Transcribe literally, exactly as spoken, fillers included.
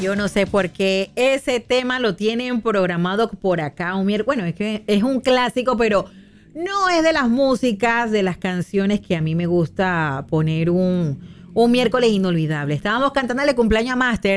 Yo no sé por qué ese tema lo tienen programado por acá un miércoles. Bueno, es que es un clásico, pero no es de las músicas, de las canciones que a mí me gusta poner un, un miércoles inolvidable. Estábamos cantándole cumpleaños a Master.